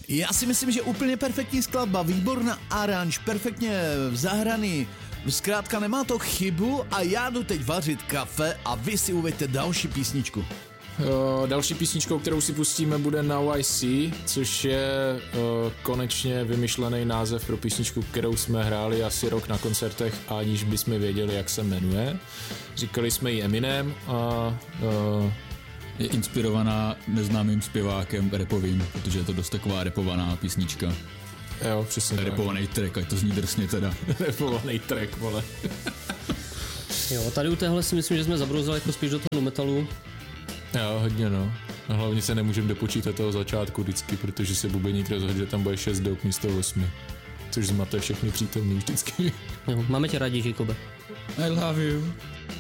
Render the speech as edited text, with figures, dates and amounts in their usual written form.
Já si myslím, že úplně perfektní skladba, výborná aranž, perfektně zahraný, zkrátka nemá to chybu a já jdu teď vařit kafe a vy si uveďte další písničku. Další písničkou, kterou si pustíme, bude Now I See, což je konečně vymyšlený název pro písničku, kterou jsme hráli asi rok na koncertech, aniž bychom věděli, jak se jmenuje. Říkali jsme ji Eminem a... Je inspirovaná neznámým zpěvákem rapovým, protože je to dost taková rapovaná písnička. Jo, přesně tak. Rapovaný track, ať to zní drsně teda. Rapovaný track, vole. Jo, tady u téhle si myslím, že jsme zabrouzali jako spíš do toho metalu. Jo, hodně no. A hlavně se nemůžeme dopočítat toho začátku vždycky, protože se bubeník rozhodl, že tam bude 6 dob místo 8. Což zmate všechny přítomný vždycky. Jo, máme tě rádi, Jacobe. I love you.